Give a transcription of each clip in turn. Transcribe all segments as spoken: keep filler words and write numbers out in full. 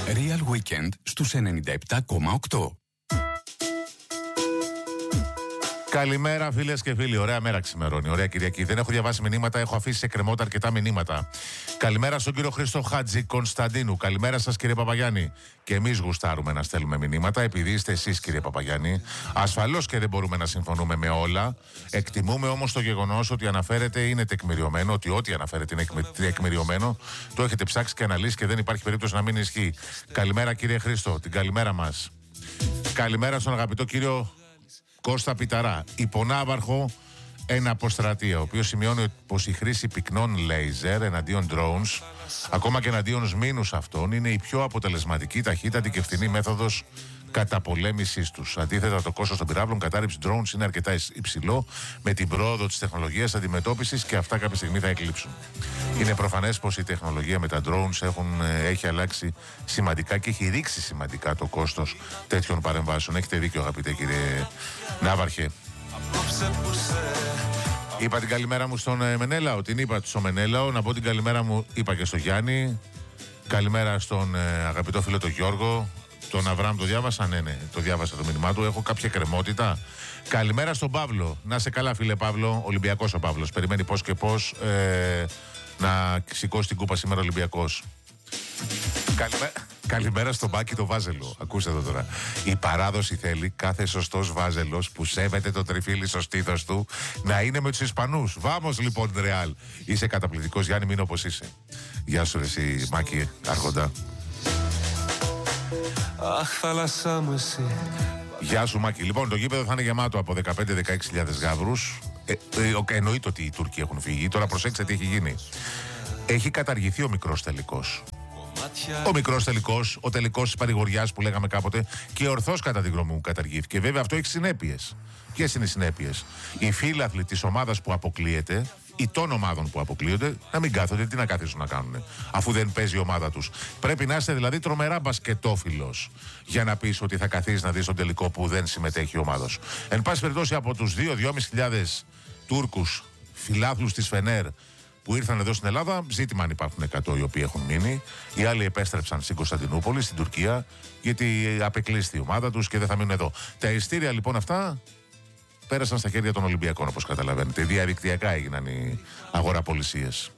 Real Weekend στους ενενήντα επτά κόμμα οκτώ. Καλημέρα φίλες και φίλοι, ωραία μέρα ξημερώνει, ωραία Κυριακή. Δεν έχω διαβάσει μηνύματα, έχω αφήσει σε κρεμότητα αρκετά μηνύματα. Καλημέρα στον κύριο Χρήστο Χάτζη Κωνσταντίνου. Καλημέρα σας κύριε Παπαγιάννη. Και εμείς γουστάρουμε να στέλνουμε μηνύματα, επειδή είστε εσείς κύριε Παπαγιάννη. Ασφαλώς και δεν μπορούμε να συμφωνούμε με όλα. Εκτιμούμε όμως το γεγονός ότι αναφέρεται είναι τεκμηριωμένο, ότι ό,τι αναφέρεται είναι τεκμηριωμένο. Το έχετε ψάξει και αναλύσει και δεν υπάρχει περίπτωση να μην ισχύει. Καλημέρα κύριε Χρήστο, την καλημέρα μας. Καλημέρα στον αγαπητό κύριο Κώστα Πιταρά, υπονάβαρχο ένα αποστρατεία, ο οποίος σημειώνει πως η χρήση πυκνών λέιζερ εναντίον drones, ακόμα και εναντίον σμήνους αυτών, είναι η πιο αποτελεσματική, ταχύτατη και φθηνή μέθοδος καταπολέμησης τους. Αντίθετα, το κόστος των πυράβλων κατάρριψης drones είναι αρκετά υψηλό, με την πρόοδο της τεχνολογίας αντιμετώπισης, και αυτά κάποια στιγμή θα εκλείψουν. Είναι προφανές πως η τεχνολογία με τα drones έχουν, έχει αλλάξει σημαντικά και έχει ρίξει σημαντικά το κόστος τέτοιων παρεμβάσεων. Έχετε δίκιο, αγαπητέ κύριε Ναύαρχε. Είπα την καλημέρα μου στον Μενέλαο, την είπα στον Μενέλαο, να πω την καλημέρα μου, είπα και στο Γιάννη. Καλημέρα στον αγαπητό φίλο τον Γιώργο. Τον Αβραάμ το διάβασα, ναι, ναι, το διάβασα το μήνυμά του. Έχω κάποια κρεμότητα. Καλημέρα στον Παύλο. Να σε καλά, φίλε Παύλο. Ολυμπιακός ο Παύλος. Περιμένει πώς και πώς ε, να σηκώσει την κούπα σήμερα Ολυμπιακός. Καλημέρα, καλημέρα στον Μπάκη το Βάζελο. Ακούστε εδώ τώρα. Η παράδοση θέλει κάθε σωστός Βάζελος που σέβεται το τριφύλι στο στήθος του να είναι με τους Ισπανούς. Βάμος λοιπόν, Ρεάλ. Είσαι καταπληκτικός, Γιάννη, μην όπως είσαι. Γεια σου, εσύ, Μάκη, άρχοντα. Αχ, θάλασσά μου εσύ. Γεια σου Μάκη. Λοιπόν, το γήπεδο θα είναι γεμάτο από δεκαπέντε με δεκαέξι χιλιάδες γάβρους. ε, ε, Εννοείται ότι οι Τούρκοι έχουν φύγει. Τώρα προσέξτε τι έχει γίνει. Έχει καταργηθεί ο μικρός τελικός. Ο μικρός τελικός, ο τελικός της παρηγοριάς που λέγαμε κάποτε, και ορθώς κατά τη γνώμη μου καταργήθηκε. Βέβαια αυτό έχει συνέπειες. Ποιες είναι οι συνέπειες? Οι φίλαθλοι της ομάδας που αποκλείεται ή των ομάδων που αποκλείονται να μην κάθονται, τι να καθίσουν να κάνουν, αφού δεν παίζει η ομάδα τους. Πρέπει να είστε δηλαδή τρομερά μπασκετόφιλος για να πεις ότι θα καθίσεις να δεις τον τελικό που δεν συμμετέχει η ομάδα σου. Εν πάση περιπτώσει, από τους δύο με δυόμισι χιλιάδες Τούρκους φιλάθλους της Φενέρ που ήρθαν εδώ στην Ελλάδα, ζήτημα αν υπάρχουν εκατό οι οποίοι έχουν μείνει. Οι άλλοι επέστρεψαν στην Κωνσταντινούπολη, στην Τουρκία, γιατί απεκλείστη η ομάδα τους και δεν θα μείνουν εδώ. Τα ειστήρια λοιπόν αυτά πέρασαν στα χέρια των Ολυμπιακών, όπως καταλαβαίνετε. Διαδικτυακά έγιναν οι αγοραπολισίες.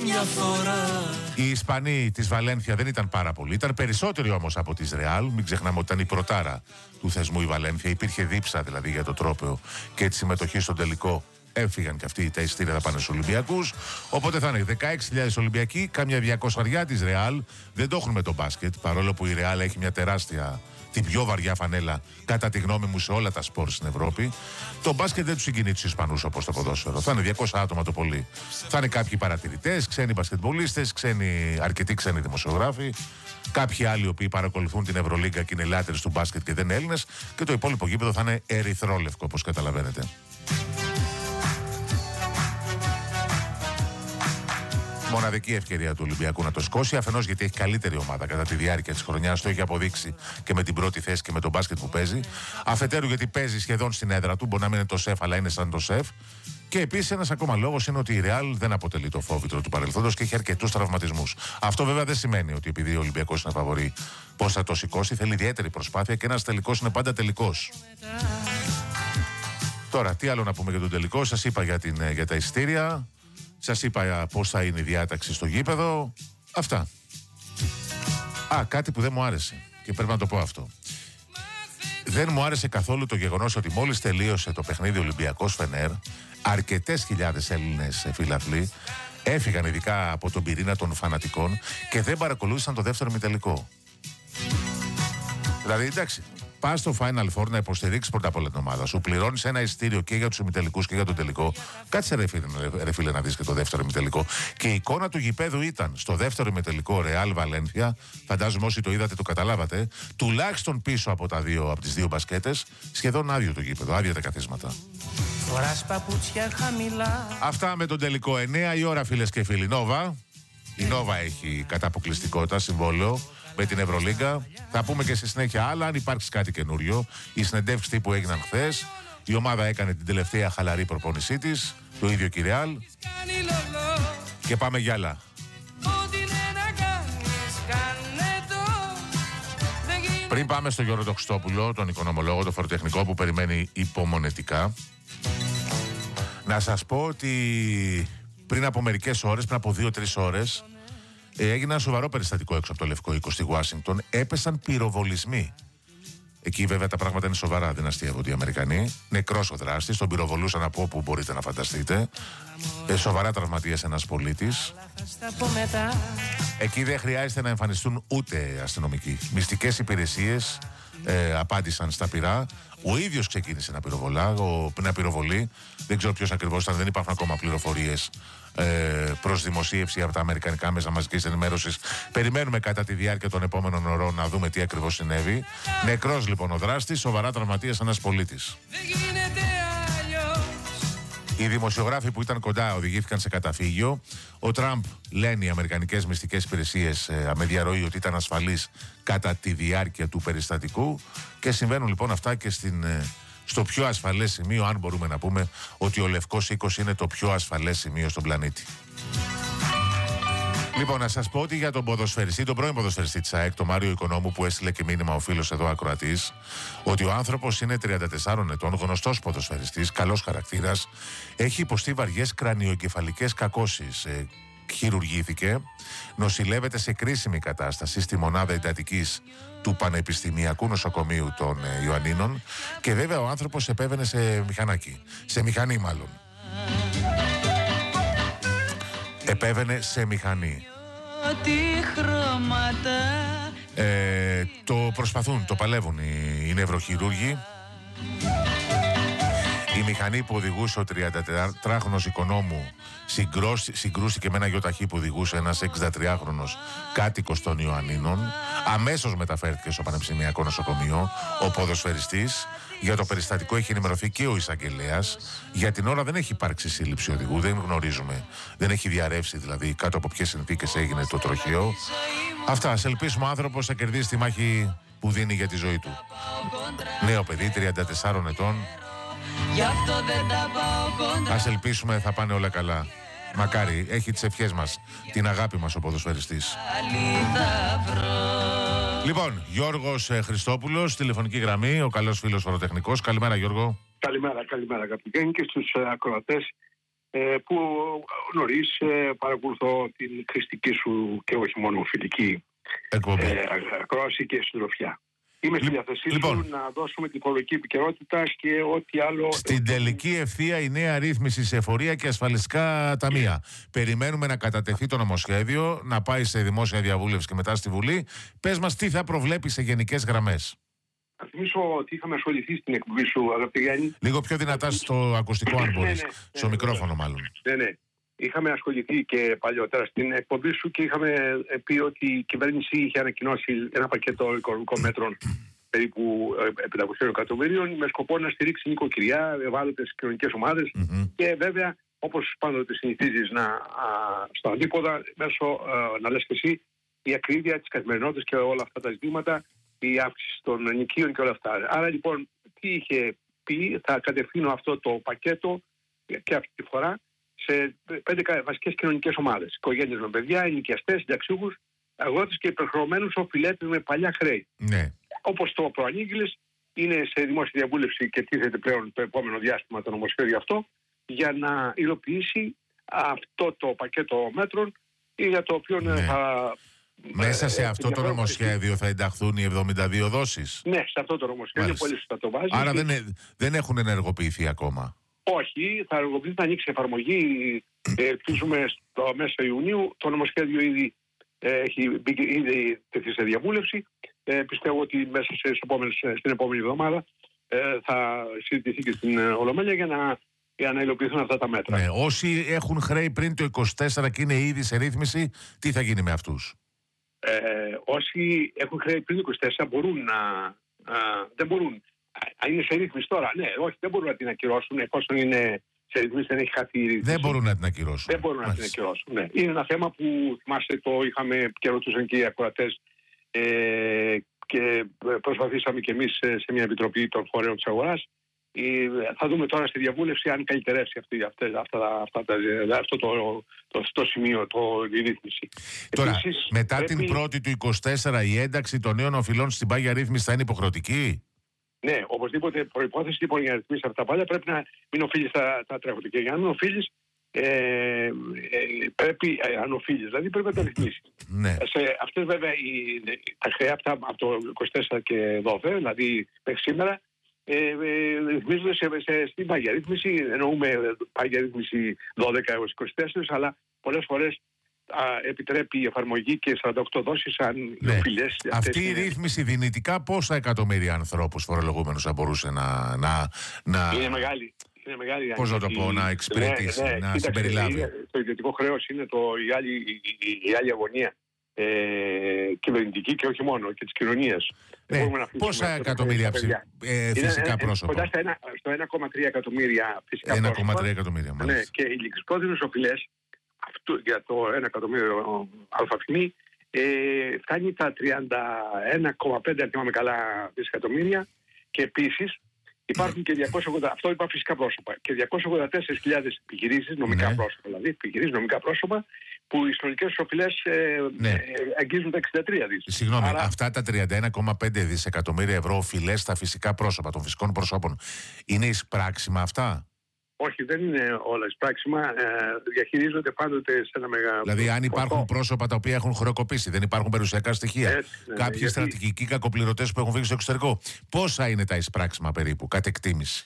Οι Ισπανοί της Βαλένθια δεν ήταν πάρα πολλοί. Ήταν περισσότεροι όμως από της Ρεάλ. Μην ξεχνάμε ότι ήταν η πρωτάρα του θεσμού η Βαλένθια. Υπήρχε δίψα δηλαδή για το τρόπαιο και τη συμμετοχή στον τελικό. Έφυγαν και αυτοί τα ειστήρια, θα πάνε στους Ολυμπιακούς. Οπότε θα είναι δεκαέξι χιλιάδες Ολυμπιακοί, κάμια διακόσια της Ρεάλ. Δεν το έχουν με το μπάσκετ, παρόλο που η Ρεάλ έχει μια τεράστια, την πιο βαριά φανέλα, κατά τη γνώμη μου, σε όλα τα σπορ στην Ευρώπη. Το μπάσκετ δεν του συγκινεί τους Ισπανούς όπως το ποδόσφαιρο. Θα είναι διακόσια άτομα το πολύ. Θα είναι κάποιοι παρατηρητές, ξένοι μπασκετμπολίστες, ξένοι, αρκετοί ξένοι δημοσιογράφοι, κάποιοι άλλοι οι οποίοι παρακολουθούν την Ευρωλίγκα και είναι λάτρες του μπάσκετ και δεν είναι Έλληνες. Και το υπόλοιπο γήπεδο θα είναι ερυθρόλευκο, όπως καταλαβαίνετε. Μοναδική ευκαιρία του Ολυμπιακού να το σκώσει. Αφενός γιατί έχει καλύτερη ομάδα κατά τη διάρκεια της χρονιάς, το έχει αποδείξει και με την πρώτη θέση και με τον μπάσκετ που παίζει. Αφετέρου γιατί παίζει σχεδόν στην έδρα του, μπορεί να μην είναι το σεφ, αλλά είναι σαν το σεφ. Και επίσης ένας ακόμα λόγος είναι ότι η Ρεάλ δεν αποτελεί το φόβητρο του παρελθόντος και έχει αρκετούς τραυματισμούς. Αυτό βέβαια δεν σημαίνει ότι επειδή ο Ολυμπιακός είναι φαβορί πώς θα το σηκώσει. Θέλει ιδιαίτερη προσπάθεια και ένας τελικός είναι πάντα τελικός. Τώρα, τι άλλο να πούμε για τον τελικό? Σας είπα για, την, για τα ειστήρια. Σας είπα πώς θα είναι η διάταξη στο γήπεδο. Αυτά. Α, κάτι που δεν μου άρεσε και πρέπει να το πω αυτό. Δεν μου άρεσε καθόλου το γεγονός ότι μόλις τελείωσε το παιχνίδι Ολυμπιακός Φενέρ, αρκετές χιλιάδες Έλληνες φιλαθλοί έφυγαν ειδικά από τον πυρήνα των φανατικών και δεν παρακολούθησαν το δεύτερο ημιτελικό. Δηλαδή, εντάξει, πας στο Final Four να υποστηρίξεις πρώτα απ' όλα την ομάδα σου. Πληρώνεις ένα ειστήριο και για τους ημιτελικούς και για τον τελικό. Κάτσε ρε φίλε, ρε φίλε να δεις και το δεύτερο ημιτελικό. Και η εικόνα του γηπέδου ήταν στο δεύτερο ημιτελικό Real Valencia. Φαντάζομαι όσοι το είδατε το καταλάβατε. Τουλάχιστον πίσω από, τα δύο, από τις δύο μπασκέτες, σχεδόν άδειο το γήπεδο, άδεια τα καθίσματα. Αυτά με τον τελικό. εννιά η ώρα, φίλες και φίλοι. Νόβα. Η Νόβα έχει κατά αποκλειστικότητα συμβόλαιο με την Ευρωλίγκα. Θα πούμε και στη συνέχεια άλλα, αν υπάρξει κάτι καινούριο. Οι συνεντεύξεις που έγιναν χθες. Η ομάδα έκανε την τελευταία χαλαρή προπόνησή της. Το ίδιο και η Ρεάλ. Και πάμε για άλλα. Πριν πάμε στο Γιώργο Χριστόπουλο, τον οικονομολόγο, τον φοροτεχνικό που περιμένει υπομονετικά, να σας πω ότι πριν από μερικές ώρες, πριν από δύο-τρεις ώρες, έγινε ένα σοβαρό περιστατικό έξω από το Λευκό Οίκο στη Ουάσιγκτον. Έπεσαν πυροβολισμοί. Εκεί βέβαια τα πράγματα είναι σοβαρά, δεν αστείευονται οι Αμερικανοί. Νεκρός ο δράστης, τον πυροβολούσαν από όπου μπορείτε να φανταστείτε. Ε, σοβαρά τραυματίας ένας πολίτης. Εκεί δεν χρειάζεται να εμφανιστούν ούτε αστυνομικοί. Μυστικές υπηρεσίες ε, απάντησαν στα πυρά. Ο ίδιος ξεκίνησε να πυροβολά, ο, να πυροβολεί. Δεν ξέρω ποιος ακριβώς ήταν, δεν υπάρχουν ακόμα πληροφορίες ε, προς δημοσίευση από τα αμερικανικά μέσα μαζικής ενημέρωσης. Περιμένουμε κατά τη διάρκεια των επόμενων ωρών να δούμε τι ακριβώς συνέβη. Νεκρός λοιπόν ο δράστης, σοβαρά τραυματίας ένας πολίτης. Οι δημοσιογράφοι που ήταν κοντά οδηγήθηκαν σε καταφύγιο. Ο Τραμπ, λένε οι αμερικανικές μυστικές υπηρεσίες ε, με διαρροή, ότι ήταν ασφαλής κατά τη διάρκεια του περιστατικού. Και συμβαίνουν λοιπόν αυτά και στην, ε, στο πιο ασφαλές σημείο, αν μπορούμε να πούμε ότι ο Λευκός Οίκος είναι το πιο ασφαλές σημείο στον πλανήτη. Λοιπόν, να σας πω ότι για τον ποδοσφαιριστή, τον πρώην ποδοσφαιριστή της ΑΕΚ, τον Μάριο Οικονόμου, που έστειλε και μήνυμα ο φίλος εδώ ακροατής, ότι ο άνθρωπος είναι τριάντα τεσσάρων ετών, γνωστός ποδοσφαιριστής, καλός χαρακτήρας, έχει υποστεί βαριές κρανιοεγκεφαλικές κακώσεις. Ε, χειρουργήθηκε, νοσηλεύεται σε κρίσιμη κατάσταση στη μονάδα εντατικής του Πανεπιστημιακού Νοσοκομείου των ε, Ιωαννίνων και βέβαια ο άνθρωπος επέβαινε σε μηχανάκι, σε μηχανή μάλλον. Επέβαινε σε μηχανή. Ε, το προσπαθούν, το παλεύουν οι, οι νευροχειρούργοι. Η μηχανή που οδηγούσε ο τριαντατετράχρονος Οικονόμου συγκρούστηκε με ένα γιοταχή που οδηγούσε ένας εξηντατριάχρονος κάτοικος των Ιωαννίνων. Αμέσως μεταφέρθηκε στο Πανεπιστημιακό Νοσοκομείο ο ποδοσφαιριστής. Για το περιστατικό έχει ενημερωθεί και ο εισαγγελέας. Για την ώρα δεν έχει υπάρξει σύλληψη οδηγού, δεν γνωρίζουμε. Δεν έχει διαρρεύσει δηλαδή κάτω από ποιες συνθήκες έγινε το τροχαίο. Αυτά. Ας ελπίσουμε ο άνθρωπος θα κερδίσει τη μάχη που δίνει για τη ζωή του. Νέο παιδί, τριάντα τεσσάρων ετών. Ας ελπίσουμε θα πάνε όλα καλά. Μακάρι, έχει τις ευχές μας, την αγάπη μας ο ποδοσφαιριστής. Λοιπόν, Γιώργος ε, Χριστόπουλος, τηλεφωνική γραμμή, ο καλός φίλος φοροτεχνικός. Καλημέρα Γιώργο. Καλημέρα, καλημέρα αγαπητοί και στους ε, ακροατές ε, που νωρίς ε, παρακολουθώ την χρηστική σου και όχι μόνο φιλική εκπομπή, ε, ακρόαση και συντροφιά. Είμαι στη διάθεσή λοιπόν, σου να δώσουμε την οικολογική επικαιρότητα και ό,τι άλλο. Στην τελική ευθεία η νέα ρύθμιση σε εφορία και ασφαλιστικά ταμεία. Περιμένουμε να κατατεθεί το νομοσχέδιο, να πάει σε δημόσια διαβούλευση και μετά στη Βουλή. Πες μας τι θα προβλέπει σε γενικές γραμμές. Θα θυμίσω ότι είχαμε ασχοληθεί στην εκπομπή σου, αγαπητέ Γιάννη. Λίγο πιο δυνατά στο ακουστικό, αν μπορείς. ναι, ναι, στο ναι, μικρόφωνο, ναι, μάλλον. Ναι, ναι. Είχαμε ασχοληθεί και παλιότερα στην εκπομπή σου και είχαμε πει ότι η κυβέρνηση είχε ανακοινώσει ένα πακέτο οικονομικών μέτρων περίπου πεντακόσια εκατομμυρίων με σκοπό να στηρίξει νοικοκυριά, ευάλωτες κοινωνικές ομάδες mm-hmm. και βέβαια, όπως πάντοτε συνηθίζεις να, α, στα αντίποδα, μέσω, α, να λες και εσύ, η ακρίβεια της καθημερινότητας και όλα αυτά τα ζητήματα, η αύξηση των νοικίων και όλα αυτά. Άρα λοιπόν, τι είχε πει, θα κατευθύνω αυτό το πακέτο και αυτή τη φορά σε πέντε βασικές κοινωνικές ομάδες. Οικογένειες με παιδιά, ενοικιαστές, συνταξιούχους, αγρότες και υπερχρεωμένους οφειλέτες με παλιά χρέη. Ναι. Όπως το προανήγγειλες, είναι σε δημόσια διαβούλευση και τίθεται πλέον το επόμενο διάστημα το νομοσχέδιο αυτό για να υλοποιήσει αυτό το πακέτο μέτρων για το οποίο ναι. θα... Μέσα σε αυτό το νομοσχέδιο θα ενταχθούν οι εβδομήντα δύο δόσεις. Ναι, σε αυτό το νομοσχέδιο. Μάλιστα. Πολύ σωστά το βάζει. Άρα και... δεν, δεν έχουν ενεργοποιηθεί ακόμα. Όχι, θα ενεργοποιηθεί, θα ανοίξει εφαρμογή. Ελπίζουμε στο μέσα Ιουνίου. Το νομοσχέδιο ήδη έχει ήδη τεθεί σε διαβούλευση. Ε, πιστεύω ότι μέσα σε, στην επόμενη εβδομάδα ε, θα συζητηθεί και στην Ολομέλεια για να, για να υλοποιηθούν αυτά τα μέτρα. Ναι, όσοι έχουν χρέη πριν το είκοσι τέσσερα και είναι ήδη σε ρύθμιση, τι θα γίνει με αυτούς? Ε, όσοι έχουν χρέη πριν το είκοσι τέσσερα μπορούν να... Α, δεν μπορούν. Αν είναι σε ρύθμιση τώρα, ναι, όχι, δεν μπορούν να την ακυρώσουν εφόσον είναι σε ρυθμίσεις, δεν έχει χαθεί η ρύθμιση. Δεν μπορούν να την ακυρώσουν. Δεν μπορούν να την ακυρώσουν. Ναι. Είναι ένα θέμα που θυμάστε το είχαμε και ρωτούσαν και οι ακροατές ε, και προσπαθήσαμε και εμείς σε μια επιτροπή των φορέων της αγοράς θα δούμε τώρα στη διαβούλευση αν καλυτερεύσει αυτή, αυτά, αυτά, αυτά, θα δούμε τώρα στη διαβούλευση αν καλυτερεύσει αυτή, αυτά, αυτά, αυτά, αυτό το, το, το σημείο, το, η ρύθμιση. Τώρα, Επίσης, μετά πρέπει... την πρώτη του είκοσι τέσσερα η ένταξη των νέων οφειλών στην πάγια ρύθμιση θα είναι υποχρεωτική. Ναι, οπωσδήποτε προϋπόθεση λοιπόν για να ρυθμίσει αυτά τα πάγια πρέπει να μην οφείλει τα, τα τρέχοντα. Και για να μην οφείλει, ε, ε, πρέπει, ε, αν οφείλει, δηλαδή πρέπει να τα ρυθμίσει. Ναι. Σε αυτές βέβαια οι, τα χρέη αυτά από το είκοσι τέσσερα και εδώ, δηλαδή μέχρι σήμερα, ε, ε, ρυθμίζονται σε, σε, στην πάγια ρύθμιση. Εννοούμε πάγια ρύθμιση δώδεκα έως είκοσι τέσσερα, αλλά πολλές φορές α, επιτρέπει η εφαρμογή και σαράντα οκτώ δόσεις αν Ναι. οι οφειλές. Αυτή η ρύθμιση δυνητικά πόσα εκατομμύρια ανθρώπους φορολογούμενους θα μπορούσε να... να, να... Είναι μεγάλη. Είναι μεγάλη. Πώς να το πω, να εξυπηρετήσει, ναι, ναι, να κοίταξε, συμπεριλάβει. Είναι, το ιδιωτικό χρέος είναι το, η, άλλη, η, η, η άλλη αγωνία. Ε, κυβερνητική και όχι μόνο, και της κοινωνίας. Ναι. Πόσα εκατομμύρια ψη... ε, φυσικά είναι, πρόσωπα. Κοντά στα ένα, στο ένα κόμμα τρία εκατομμύρια φυσικά ένα πρόσωπα. ένα κόμμα τρία εκατομμύρια, μάλιστα. Ναι, και οι ληξιπρόθεσμες οφειλές για το ένα εκατομμύριο αλφαθμί ε, φτάνει τα τριάντα ένα κόμμα πέντε, αν θυμάμαι καλά, δισεκατομμύρια, και επίσης υπάρχουν και διακόσια ογδόντα, αυτό είπα φυσικά πρόσωπα, και διακόσιες ογδόντα τέσσερις χιλιάδες επιχειρήσεις, νομικά ναι. πρόσωπα, δηλαδή επιχειρήσεις, νομικά πρόσωπα, που οι συνολικές οφειλές ε, ναι. ε, αγγίζουν τα εξήντα τρία δις. Συγγνώμη, άρα... αυτά τα τριάντα ένα κόμμα πέντε δισεκατομμύρια ευρώ οφειλές στα φυσικά πρόσωπα των φυσικών προσώπων, είναι εισπράξιμα αυτά? Όχι, δεν είναι όλα εισπράξιμα. Ε, διαχειρίζονται πάντοτε σε ένα μεγάλο. Δηλαδή, αν υπάρχουν ποσό. πρόσωπα τα οποία έχουν χρεοκοπήσει, δεν υπάρχουν περιουσιακά στοιχεία, έτσι, ναι, κάποιοι γιατί... στρατηγικοί κακοπληρωτές που έχουν φύγει στο εξωτερικό, πόσα είναι τα εισπράξιμα περίπου, κατ' εκτίμηση?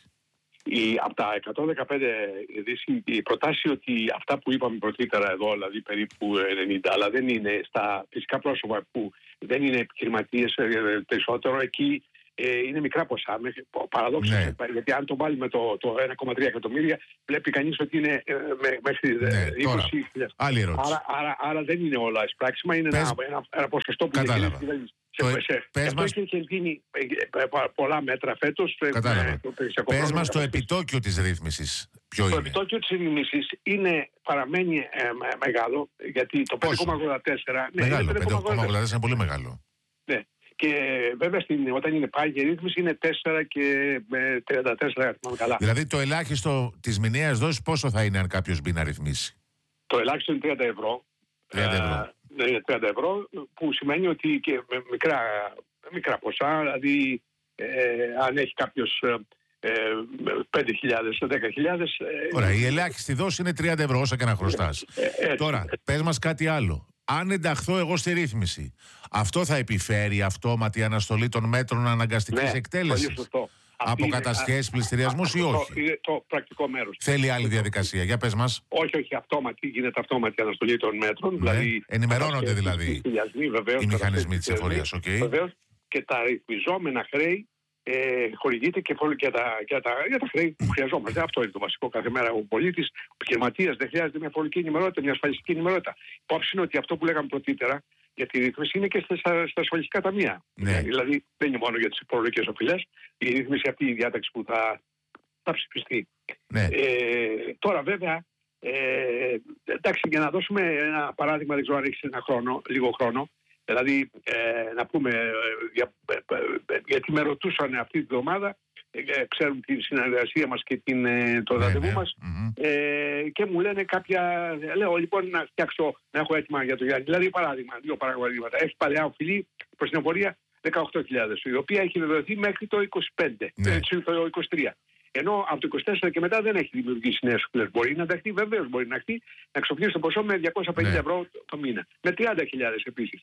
Η, από τα εκατόν δεκαπέντε δις, η προτάση ότι αυτά που είπαμε πρωτήτερα εδώ, δηλαδή περίπου ενενήντα, αλλά δεν είναι στα φυσικά πρόσωπα που δεν είναι επιχειρηματίες περισσότερο, εκεί ε, είναι μικρά ποσά. Παραδόξως, ναι. γιατί αν το βάλει με το, το ένα κόμμα τρία εκατομμύρια, βλέπει κανείς ότι είναι ε, μέχρι ναι, είκοσι χιλιάδες. Άλλη ερώτηση. Άρα, άρα, άρα δεν είναι όλα εισπράξιμα, είναι Πες... ένα, ένα, ένα ποσοστό που κατάλαβα. Το... Σε, σε, πες μας... έχει γίνει πολλά μέτρα φέτος. Κατάλαβα. Πες μας το επιτόκιο της ρύθμισης. Ποιο το είναι? επιτόκιο της ρύθμισης είναι, παραμένει ε, μεγάλο, γιατί το πέντε κόμμα ογδόντα τέσσερα... Μεγάλο, πέντε κόμμα ογδόντα τέσσερα είναι πολύ μεγάλο. Ναι. Και βέβαια στην, όταν είναι πάγια ρύθμιση είναι τέσσερα και τριάντα τέσσερα, καλά. Δηλαδή το ελάχιστο της μηνιαίας δόσης πόσο θα είναι αν κάποιος μπει να ρυθμίσει? Το ελάχιστο είναι τριάντα ευρώ. τριάντα ευρώ. Ε, είναι τριάντα ευρώ, που σημαίνει ότι και με μικρά, μικρά ποσά, δηλαδή ε, αν έχει κάποιος ε, πέντε χιλιάδες, δέκα χιλιάδες... Ε, Ωραία, η ελάχιστη δόση είναι τριάντα ευρώ όσα και να χρωστάς. Ε, ε, Τώρα, ε, πες μας κάτι άλλο. Αν ενταχθώ εγώ στη ρύθμιση, αυτό θα επιφέρει αυτόματη αναστολή των μέτρων αναγκαστικής ναι, εκτέλεσης? Πολύ σωστό. Από κατασχέσεις, πληστηριασμούς ή όχι? Είναι το πρακτικό μέρος. Θέλει άλλη διαδικασία. Για πες μας. Όχι, όχι, αυτόματη. Γίνεται αυτόματη αναστολή των μέτρων. Ναι. Δηλαδή, ενημερώνονται δηλαδή βεβαίως, οι μηχανισμοί της εφορίας. Okay. Βεβαίως, και τα ρυθμιζόμενα χρέη ε, χορηγείται και για τα, για, τα, για τα χρέη που χρειαζόμαστε. Αυτό είναι το βασικό. Κάθε μέρα ο πολίτης, ο επιχειρηματίας δεν χρειάζεται μια φορολογική ενημερότητα, μια ασφαλιστική ενημερότητα. Υπόψη είναι ότι αυτό που λέγαμε πρωτήτερα για τη ρύθμιση είναι και στα, στα ασφαλιστικά ταμεία. Ναι. Δηλαδή δεν είναι μόνο για τις φορολογικές οφειλές, η ρύθμιση αυτή, η διάταξη που θα, θα ψηφιστεί. Ναι. Ε, τώρα βέβαια, ε, εντάξει, για να δώσουμε ένα παράδειγμα, δεν ξέρω αν έχεις ένα χρόνο, λίγο χρόνο, δηλαδή ε, να πούμε, ε, για, ε, ε, γιατί με ρωτούσαν αυτή τη βδομάδα, ε, ξέρουν τη συνεργασία μας και την, ε, το ναι, ραντεβού ναι. μας, Mm-hmm. ε, και μου λένε κάποια, λέω λοιπόν να φτιάξω, να έχω έτοιμα για το Γιάννη. Δηλαδή παράδειγμα, δύο παραδείγματα. Έχει παλαιά οφειλή προς την εφορία δεκαοκτώ χιλιάδες, η οποία έχει βεβαιωθεί μέχρι το είκοσι πέντε, ναι. το είκοσι τρία. Ενώ από το είκοσι τέσσερα και μετά δεν έχει δημιουργήσει νέες οφειλές. Μπορεί να ταχθεί, βεβαίως μπορεί να ταχθεί, να εξοπλίσει το ποσό με διακόσια πενήντα ναι. ευρώ το μήνα. Με τριάντα χιλιάδες επίσης.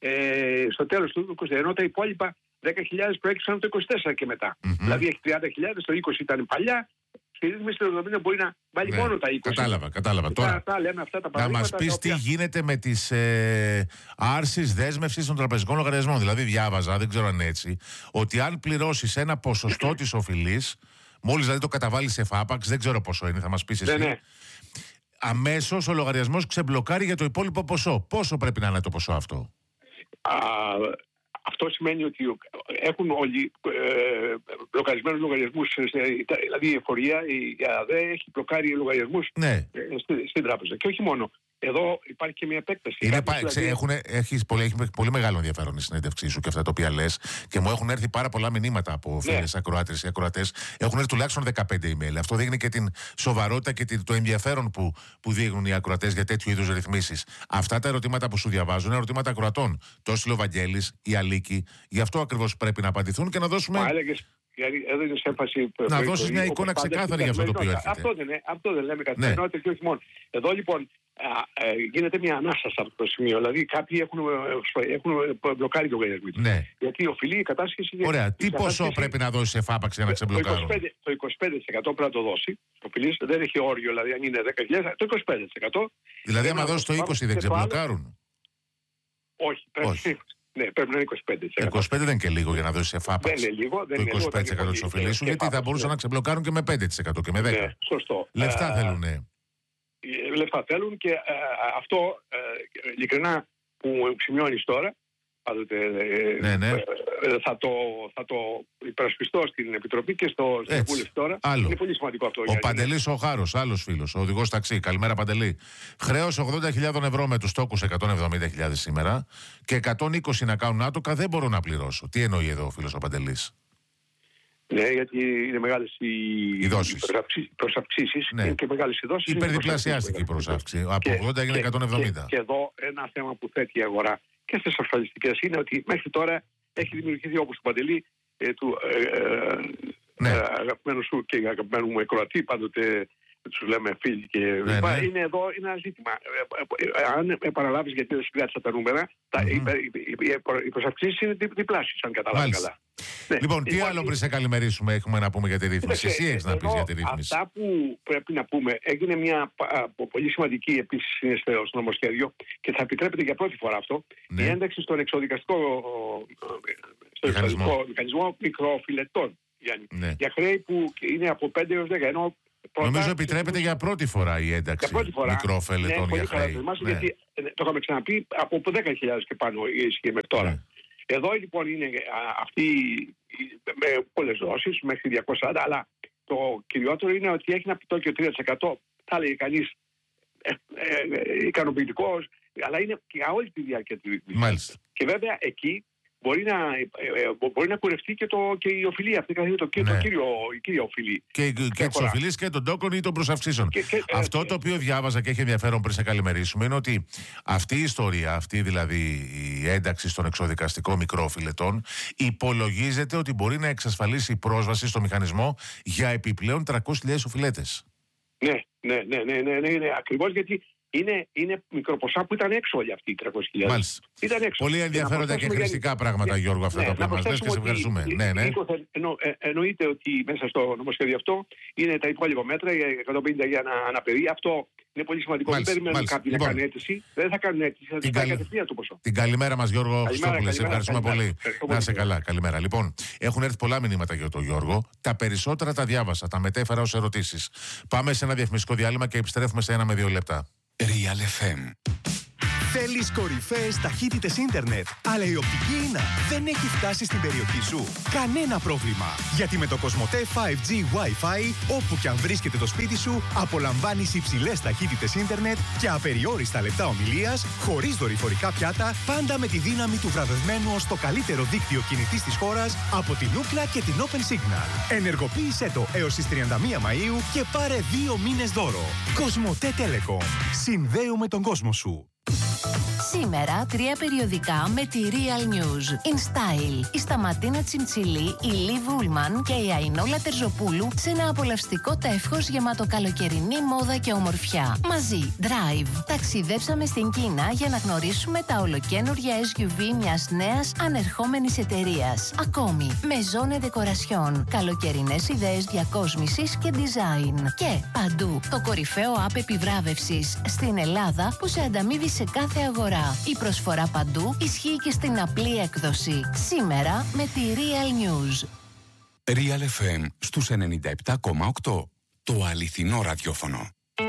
Ε, στο τέλος του είκοσι τέσσερα, ενώ τα υπόλοιπα δέκα χιλιάδες προέκυψαν το είκοσι τέσσερα και μετά. Mm-hmm. Δηλαδή έχει τριάντα χιλιάδες, το είκοσι ήταν παλιά. Στη ρύθμιση του εβδομήντα μπορεί να βάλει ναι. μόνο τα είκοσι. Κατάλαβα, κατάλαβα. Τώρα, τα, λέμε αυτά τα να μας πεις οποία... τι γίνεται με τις ε, άρσεις δέσμευσης των τραπεζικών λογαριασμών. Δηλαδή διάβαζα, δεν ξέρω αν είναι έτσι, ότι αν πληρώσεις ένα ποσοστό της οφειλής, μόλις δηλαδή το καταβάλεις σε φάπαξ, δεν ξέρω πόσο είναι, θα μας πεις εσύ. Ναι, ναι. Αμέσως ο λογαριασμός ξεμπλοκάρει για το υπόλοιπο ποσό. Πόσο πρέπει να είναι το ποσό αυτό? Α, αυτό σημαίνει ότι έχουν όλοι ε, μπλοκαρισμένους λογαριασμούς, δηλαδή η εφορία, η ΑΔΕ έχει μπλοκάρει λογαριασμούς ναι. ε, στην, στην τράπεζα. Και όχι μόνο. εδώ υπάρχει και μια επέκταση. Είναι, Κάποιος, πα, ξέ, δηλαδή... έχουν, έχεις πολύ, έχει πολύ μεγάλο ενδιαφέρον η συνέντευξή σου και αυτά τα οποία λες. Και μου έχουν έρθει πάρα πολλά μηνύματα από φίλες ναι. ακροάτες ή ακροατές. Έχουν έρθει τουλάχιστον δεκαπέντε email. Αυτό δείχνει και την σοβαρότητα και το ενδιαφέρον που, που δείχνουν οι ακροατές για τέτοιου είδους ρυθμίσεις. Αυτά τα ερωτήματα που σου διαβάζουν είναι ερωτήματα ακροατών. Το έστειλε ο Βαγγέλης, η Αλίκη. Γι' αυτό ακριβώς πρέπει να απαντηθούν και να δώσουμε. Μα έλεγες, έδωσες έμφαση. Να δώσεις μια εικόνα ξεκάθαρη για αυτό το οποίο έρχεται. Αυτό δεν, αυτό δεν λέμε καθημερινότητα ναι. και όχι μόνο. Εδώ λοιπόν. Α, ε, γίνεται μια ανάσα σε αυτό το σημείο. Δηλαδή, κάποιοι έχουν, έχουν μπλοκάρει το λογαριασμό. Ναι. Γιατί οφείλει η κατάσχεση. Ωραία. Τι ποσό κατάσχεση... πρέπει να δώσει σε φάπαξ για να ξεμπλοκάρουν. Το είκοσι πέντε τοις εκατό πρέπει να το δώσει. Οφείλει, δεν έχει όριο, δηλαδή αν είναι δέκα χιλιάδες, το είκοσι πέντε τοις εκατό. Δηλαδή, άμα δώσει το είκοσι τοις εκατό δεν ξεμπλοκάρουν. Όχι, πρέπει, Όχι. Ναι, πρέπει να είναι είκοσι πέντε τοις εκατό. είκοσι πέντε δεν είναι και λίγο για να δώσει σε φάπαξ. Δεν είναι λίγο. Δεν το είκοσι πέντε τοις εκατό τη οφειλή σου, γιατί θα μπορούσαν να ξεμπλοκάρουν και με πέντε τοις εκατό και με δέκα τοις εκατό. Σωστό. Λεφτά θέλουν. Λεφτά θέλουν και ε, αυτό ε, ειλικρινά που σημειώνεις τώρα πάντοτε, ε, ναι, ναι. Ε, θα, το, θα το υπερασπιστώ στην Επιτροπή και στο Συμβούλιο τώρα. Άλλο. Είναι πολύ σημαντικό αυτό. Ο Παντελής ο Χάρος, άλλος φίλος, ο οδηγός ταξί. Καλημέρα Παντελή. Χρέος ογδόντα χιλιάδες ευρώ με τους τόκους εκατόν εβδομήντα χιλιάδες σήμερα και εκατόν είκοσι να κάνουν άτοκα, δεν μπορώ να πληρώσω. Τι εννοεί εδώ ο φίλος ο Παντελής? Ναι, γιατί είναι μεγάλες οι, οι προσαυξήσεις ναι. και μεγάλες οι δόσεις. Υπερδιπλασιάστηκε η προσάυξη. Από ογδόντα έγινε εκατόν εβδομήντα. Και, και εδώ ένα θέμα που θέτει η αγορά και στις ασφαλιστικές είναι ότι μέχρι τώρα έχει δημιουργηθεί, όπως του Παντελή, ε, του ε, ε, ναι. ε, αγαπημένου σου και αγαπημένου μου εκροατή, πάντοτε τους λέμε φίλοι και ναι, ναι. είναι εδώ είναι ένα ζήτημα. Ε, ε, αν επαναλάβεις, γιατί δεν συγκράτησα τα νούμερα, mm-hmm. οι προσαυξήσεις είναι διπλάσεις, αν καταλάβει καλά. Ναι. Λοιπόν, τι λοιπόν, άλλο πριν σε καλημερίσουμε έχουμε να πούμε για τη ρύθμιση? Εσύ έχεις να πεις για τη ρύθμιση. Αυτά που πρέπει να πούμε, έγινε μια πολύ σημαντική επίσης συναισθέω στο νομοσχέδιο και θα επιτρέπεται για πρώτη φορά αυτό, ναι. η ένταξη στον εξοδικαστικό στο μηχανισμό. μηχανισμό μικροφιλετών. Ναι. Για χρέη που είναι από πέντε έως δέκα. Ενώ νομίζω επιτρέπεται για πρώτη φορά η ένταξη μικροφιλετών ναι, για χρέη. Ναι. Γιατί το είχαμε ξαναπεί από δέκα χιλιάδες και πάνω ισχύει μέχρι τώρα. Ναι. Εδώ λοιπόν είναι αυτή με πολλές δόσεις μέχρι διακόσια σαράντα, αλλά το κυριότερο είναι ότι έχει ένα επιτόκιο τρία τοις εκατό, θα έλεγε κανείς ε, ε, ε, ικανοποιητικός, αλλά είναι για όλη τη διάρκεια του ρυθμίσης. Και βέβαια εκεί μπορεί να, ε, μπορεί να κουρευτεί και, το, και η οφειλή αυτή, δηλαδή το, ναι. το κύριο, η κύρια οφειλή. Και, και, και τις οφειλείς και των τόκων ή των προσαυξήσεων. Και, και, Αυτό ε, το οποίο διάβαζα και έχει ενδιαφέρον πριν σε καλημερίσουμε είναι ότι αυτή η ιστορία, αυτή δηλαδή η ένταξη στον εξοδικαστικό μικρόφιλετών, υπολογίζεται ότι μπορεί να εξασφαλίσει πρόσβαση στο μηχανισμό για επιπλέον τριακόσιες χιλιάδες οφειλέτες. Ναι, ναι, ναι, ναι, ναι, ναι, ναι, ακριβώς γιατί Είναι, είναι μικροποσά που ήταν έξω όλοι αυτοί οι τριακόσιες χιλιάδες. Ήταν έξω. Πολύ ενδιαφέροντα και, και χρηστικά για... πράγματα, ναι, Γιώργο, αυτά ναι, τα οποία μας λες και σε ευχαριστούμε. Ναι, ναι. Εννο, ε, εννοείται ότι μέσα στο νομοσχέδιο αυτό είναι τα υπόλοιπα μέτρα, για εκατόν πενήντα για ένα αναπηρία. Αυτό είναι πολύ σημαντικό. Δεν περιμένουν κάποιοι λοιπόν, να κάνουν αίτηση. Δεν θα κάνουν αίτηση. Θα την, καλ... κατευθείαν το ποσό. Την καλημέρα μας, Γιώργο Χριστόπουλε. Σε ευχαριστούμε πολύ. Να είσαι καλά. Καλημέρα. Λοιπόν, έχουν έρθει πολλά μηνύματα για τον Γιώργο. Τα περισσότερα τα διάβασα, τα μετέφερα ως ερωτήσεις. Πάμε σε ένα διαφημιστικό διάλειμμα και επιστρέφουμε σε ένα με δύο λεπτά. Real εφ εμ. Θέλεις κορυφαίες ταχύτητες ίντερνετ, αλλά η οπτική ίνα δεν έχει φτάσει στην περιοχή σου? Κανένα πρόβλημα, γιατί με το Κοσμοτέ φάιβ τζι Wi-Fi, όπου και αν βρίσκεται το σπίτι σου, απολαμβάνεις υψηλές ταχύτητες ίντερνετ και απεριόριστα λεπτά ομιλίας, χωρίς δορυφορικά πιάτα, πάντα με τη δύναμη του βραβευμένου ως το καλύτερο δίκτυο κινητής της χώρας από την Ookla και την Open Signal. Ενεργοποίησέ το έως τις τριάντα μία Μαΐου και πάρε δύο μήνες δώρο. Κοσμοτέ Telecom. Συνδέουμε τον κόσμο σου. Σήμερα τρία περιοδικά με τη Real News. In Style, η Σταματίνα Τσιμτσιλή, η Λι Βούλμαν και η Αϊνόλα Τερζοπούλου σε ένα απολαυστικό τεύχος γεμάτο καλοκαιρινή μόδα και ομορφιά. Μαζί, Drive. Ταξιδέψαμε στην Κίνα για να γνωρίσουμε τα ολοκαίνουργια ες γιου βι μιας νέας ανερχόμενης εταιρείας. Ακόμη, Maison Decoration. Καλοκαιρινές ιδέες διακόσμησης και design. Και παντού, το κορυφαίο app επιβράβευσης στην Ελλάδα που σε ανταμείβει σε κάθε αγορά. Η προσφορά παντού ισχύει και στην απλή έκδοση. Σήμερα με τη Real News. Real εφ εμ στους ενενήντα επτά κόμμα οκτώ. Το αληθινό ραδιόφωνο.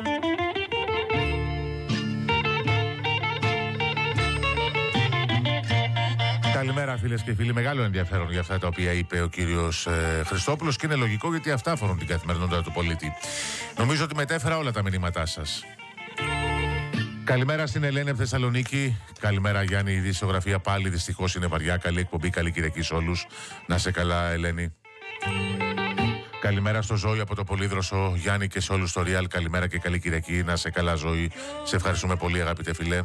Καλημέρα φίλες και φίλοι. Μεγάλο ενδιαφέρον για αυτά τα οποία είπε ο κύριος ε, Χριστόπουλος και είναι λογικό γιατί αυτά αφορούν την καθημερινότητα του πολίτη. Νομίζω ότι μετέφερα όλα τα μηνύματά σας. Καλημέρα στην Ελένη από Θεσσαλονίκη. Καλημέρα Γιάννη, η ειδησιογραφία πάλι δυστυχώς είναι βαριά. Καλή εκπομπή, καλή Κυριακή σε όλους. Να σε καλά Ελένη. Καλημέρα στο Ζώη από το Πολύδροσο, Γιάννη, και σε όλους στο Real. Καλημέρα και καλή Κυριακή. Να σε καλά Ζώη. Σε ευχαριστούμε πολύ αγαπητέ φιλέ.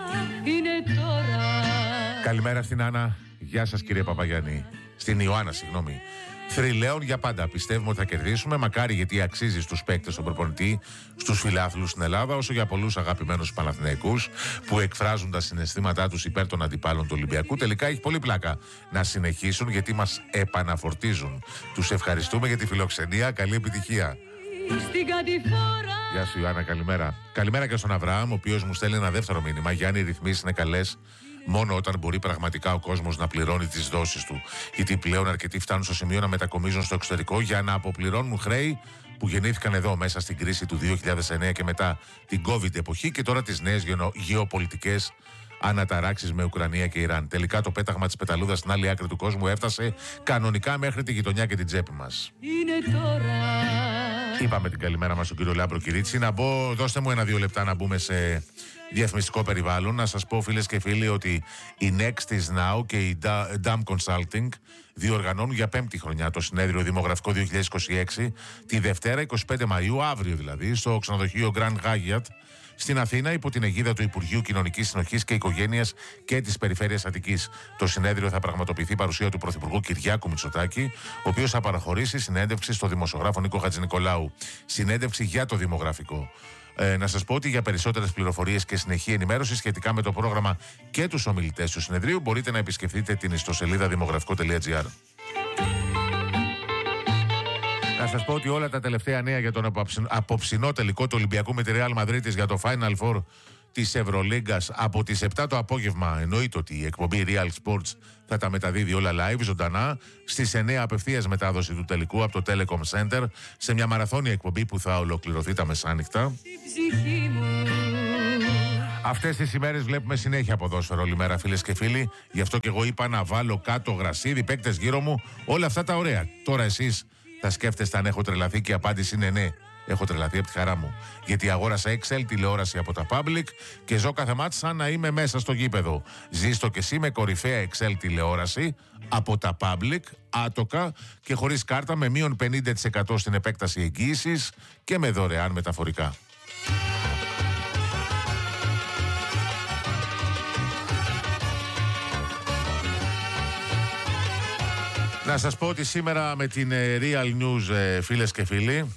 Καλημέρα στην Άννα. Γεια σας κύριε Παπαγιάννη. Στην Ιωάννα, συγγνώμη. Θρυλαίων για πάντα. Πιστεύουμε ότι θα κερδίσουμε. Μακάρι, γιατί αξίζει στους παίκτες, στον προπονητή, στους φιλάθλους στην Ελλάδα, όσο για πολλούς αγαπημένους Παναθηναϊκούς που εκφράζουν τα συναισθήματά τους υπέρ των αντιπάλων του Ολυμπιακού. Τελικά έχει πολύ πλάκα να συνεχίσουν, γιατί μας επαναφορτίζουν. Τους ευχαριστούμε για τη φιλοξενία. Καλή επιτυχία. Γεια σου Ιωάννα, καλημέρα. Καλημέρα και στον Αβραάμ, ο οποίος μου στέλνει ένα δεύτερο μήνυμα. Γιάννη, οι ρυθμίσεις είναι καλές μόνο όταν μπορεί πραγματικά ο κόσμος να πληρώνει τις δόσεις του. Γιατί πλέον αρκετοί φτάνουν στο σημείο να μετακομίζουν στο εξωτερικό για να αποπληρώνουν χρέη που γεννήθηκαν εδώ μέσα στην κρίση του δύο χιλιάδες εννέα και μετά την COVID εποχή και τώρα τις νέες γεωπολιτικές αναταράξεις με Ουκρανία και Ιράν. Τελικά το πέταγμα της πεταλούδας στην άλλη άκρη του κόσμου έφτασε κανονικά μέχρι τη γειτονιά και την τσέπη μας. Είναι τώρα. Είπαμε την καλημέρα μας στον κύριο Λάμπρο Κυρίτσι. Να μπω, δώστε μου ένα-δύο λεπτά να μπούμε σε διαφημιστικό περιβάλλον. Να σας πω φίλες και φίλοι ότι η Next is Now και η Dam Consulting διοργανώνουν για πέμπτη χρονιά το συνέδριο Δημογραφικό δύο χιλιάδες είκοσι έξι τη Δευτέρα είκοσι πέντε Μαΐου, αύριο δηλαδή, στο ξενοδοχείο Grand Hyatt στην Αθήνα, υπό την αιγίδα του Υπουργείου Κοινωνικής Συνοχής και Οικογένειας και της Περιφέρειας Αττικής. Το συνέδριο θα πραγματοποιηθεί παρουσία του Πρωθυπουργού Κυριάκου Μητσοτάκη, ο οποίος θα παραχωρήσει συνέντευξη στο δημοσιογράφο Νίκο Χατζηνικολάου. Συνέντευξη για το δημογραφικό. Ε, να σας πω ότι για περισσότερες πληροφορίες και συνεχή ενημέρωση σχετικά με το πρόγραμμα και τους ομιλητές του συνεδρίου μπορείτε να επισκεφτείτε την ιστοσελίδα δημογραφικό τελεία τζι άρ. Να σας πω ότι όλα τα τελευταία νέα για τον απόψινό τελικό του Ολυμπιακού με τη Real Μαδρίτης για το Final Four της Ευρωλίγκας από τις επτά το απόγευμα, εννοείται ότι η εκπομπή Real Sports θα τα μεταδίδει όλα live, ζωντανά, στις εννέα απευθείας μετάδοση του τελικού από το Telecom Center, σε μια μαραθώνια εκπομπή που θα ολοκληρωθεί τα μεσάνυχτα. Αυτές τις ημέρες βλέπουμε συνέχεια ποδόσφαιρο όλη μέρα, φίλες και φίλοι. Γι' αυτό και εγώ είπα να βάλω κάτω γρασίδι, παίκτες γύρω μου, όλα αυτά τα ωραία. Τώρα εσείς θα σκέφτεστε αν έχω τρελαθεί και η απάντηση είναι ναι. Έχω τρελαθεί από τη χαρά μου. Γιατί αγόρασα εξ ελ τηλεόραση από τα Public και ζω κάθε μάτι σαν να είμαι μέσα στο γήπεδο. Ζήστο και εσύ με κορυφαία εξ ελ τηλεόραση από τα Public, άτοκα και χωρίς κάρτα, με μείον πενήντα τοις εκατό στην επέκταση εγγύησης και με δωρεάν μεταφορικά. Να σας πω ότι σήμερα με την Real News, φίλες και φίλοι,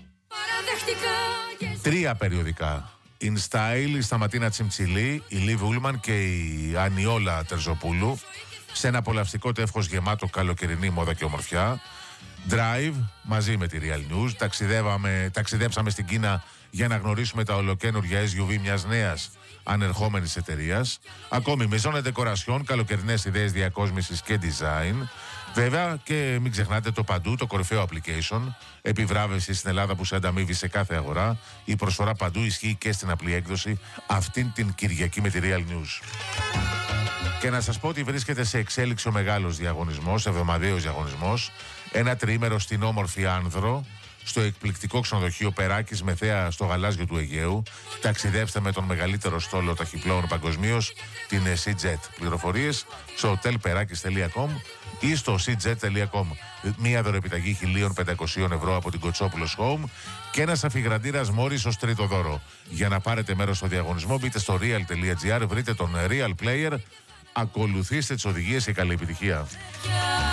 τρία περιοδικά. In Style, η Σταματίνα Τσιμτσιλή, η Λίβ Ούλμαν και η Ανιόλα Τερζοπούλου, σε ένα απολαυστικό τεύχος γεμάτο καλοκαιρινή μόδα και ομορφιά. Drive, μαζί με τη Real News, ταξιδέψαμε στην Κίνα για να γνωρίσουμε τα ολοκαίνουργια ες γιου βι μιας νέας ανερχόμενης εταιρείας. Ακόμη Maison Decoration, καλοκαιρινές ιδέες διακόσμησης και design. Βέβαια, και μην ξεχνάτε το παντού, το κορυφαίο application, επιβράβευση στην Ελλάδα που σε ανταμείβει σε κάθε αγορά. Η προσφορά παντού ισχύει και στην απλή έκδοση αυτήν την Κυριακή με τη Real News. Και να σας πω ότι βρίσκεται σε εξέλιξη ο μεγάλος διαγωνισμός, εβδομαδιαίος διαγωνισμός, ένα τριήμερο στην όμορφη Άνδρο, στο εκπληκτικό ξενοδοχείο Περάκης με θέα στο γαλάζιο του Αιγαίου. Ταξιδέψτε με τον μεγαλύτερο στόλο ταχυπλώων παγκοσμίως, την SeaJet. Πληροφορίες στο hotel perakis τελεία com ή στο seajet τελεία com. Μία δωρεπιταγή χίλια πεντακόσια ευρώ από την Κοτσόπουλος Home και ένας αφιγραντήρας Μόρις ως τρίτο δώρο. Για να πάρετε μέρος στο διαγωνισμό, μπείτε στο real τελεία τζι άρ, βρείτε τον Real Player, ακολουθήστε τις οδηγίες και καλή επιτυχία.